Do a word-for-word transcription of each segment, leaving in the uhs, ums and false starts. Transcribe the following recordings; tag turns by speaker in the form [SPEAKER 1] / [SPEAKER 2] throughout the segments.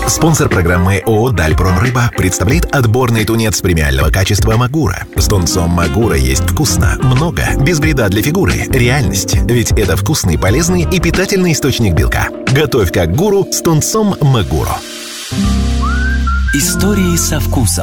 [SPEAKER 1] Спонсор программы ООО «Дальпромрыба» представляет отборный тунец премиального качества «Магура». С тунцом «Магура» есть вкусно, много, без вреда для фигуры. Реальность. Ведь это вкусный, полезный и питательный источник белка. Готовь как гуру с тунцом «Магуро».
[SPEAKER 2] Истории со вкусом.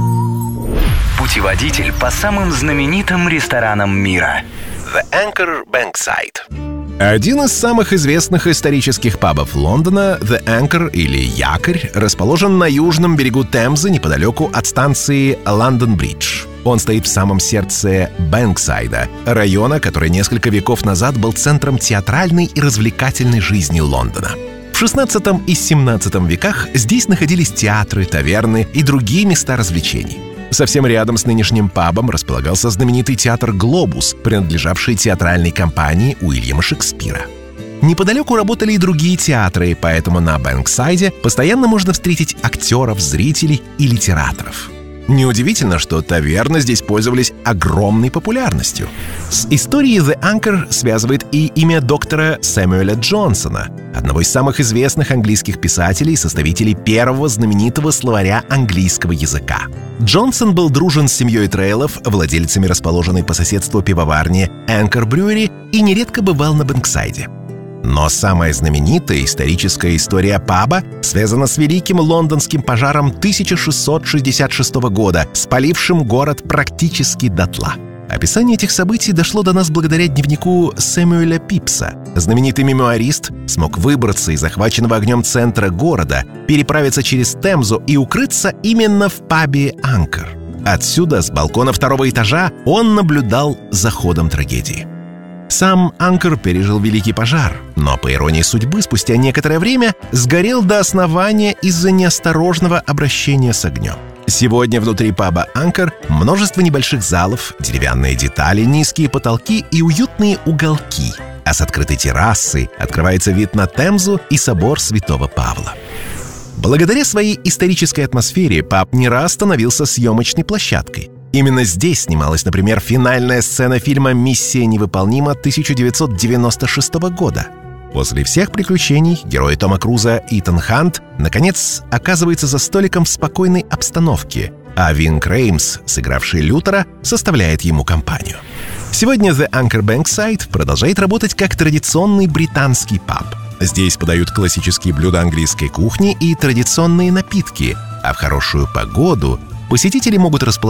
[SPEAKER 2] Путеводитель по самым знаменитым ресторанам мира.
[SPEAKER 1] The Anchor Bankside. Один из самых известных исторических пабов Лондона, The Anchor или Якорь, расположен на южном берегу Темзы неподалеку от станции Лондон-Бридж. Он стоит в самом сердце Бэнксайда, района, который несколько веков назад был центром театральной и развлекательной жизни Лондона. В шестнадцатом и семнадцатом веках здесь находились театры, таверны и другие места развлечений. Совсем рядом с нынешним пабом располагался знаменитый театр «Глобус», принадлежавший театральной компании Уильяма Шекспира. Неподалеку работали и другие театры, поэтому на Бэнксайде постоянно можно встретить актеров, зрителей и литераторов. Неудивительно, что таверны здесь пользовались огромной популярностью. С историей The Anchor связывает и имя доктора Сэмюэля Джонсона, одного из самых известных английских писателей и составителей первого знаменитого словаря английского языка. Джонсон был дружен с семьей Трейлов, владельцами расположенной по соседству пивоварни Anchor Brewery, и нередко бывал на Бэнксайде. Но самая знаменитая историческая история паба связана с великим лондонским пожаром тысяча шестьсот шестьдесят шестого года, спалившим город практически дотла. Описание этих событий дошло до нас благодаря дневнику Сэмюэля Пипса. Знаменитый мемуарист смог выбраться из захваченного огнем центра города, переправиться через Темзу и укрыться именно в пабе «Анкор». Отсюда, с балкона второго этажа, он наблюдал за ходом трагедии. Сам «Анкор» пережил великий пожар, но, по иронии судьбы, спустя некоторое время сгорел до основания из-за неосторожного обращения с огнем. Сегодня внутри паба «Анкор» множество небольших залов, деревянные детали, низкие потолки и уютные уголки. А с открытой террасы открывается вид на Темзу и собор Святого Павла. Благодаря своей исторической атмосфере паб не раз становился съемочной площадкой. Именно здесь снималась, например, финальная сцена фильма «Миссия невыполнима» тысяча девятьсот девяносто шестого года. После всех приключений герои Тома Круза Итан Хант наконец оказывается за столиком в спокойной обстановке, а Вин Креймс, сыгравший Лютера, составляет ему компанию. Сегодня The Anchor Bankside продолжает работать как традиционный британский паб. Здесь подают классические блюда английской кухни и традиционные напитки, а в хорошую погоду посетители могут расположиться